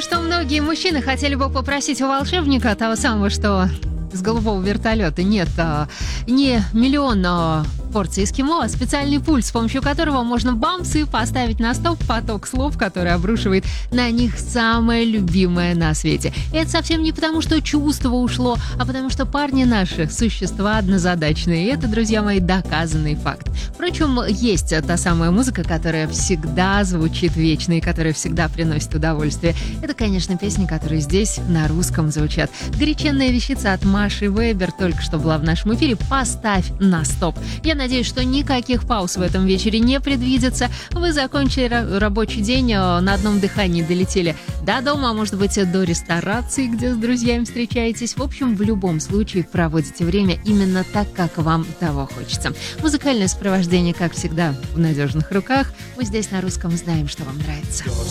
что многие мужчины хотели бы попросить у волшебника того самого, что с голубого вертолета. Нет, не миллион порций эскимо, а специальный пульт, с помощью которого можно бамс и поставить на стоп поток слов, который обрушивает на них самое любимое на свете. И это совсем не потому, что чувство ушло, а потому что парни наши существа однозадачные. И это, друзья мои, доказанный факт. Впрочем, есть та самая музыка, которая всегда звучит вечно и которая всегда приносит удовольствие. Это, конечно, песни, которые здесь на русском звучат. Горяченная вещица от Маши Вебер только что была в нашем эфире. «Поставь на стоп». Я надеюсь, что никаких пауз в этом вечере не предвидится. Вы закончили рабочий день, на одном дыхании долетели до дома, а может быть до ресторации, где с друзьями встречаетесь. В общем, в любом случае проводите время именно так, как вам того хочется. Музыкальное сопровождение, как всегда, в надежных руках. Мы здесь на русском знаем, что вам нравится.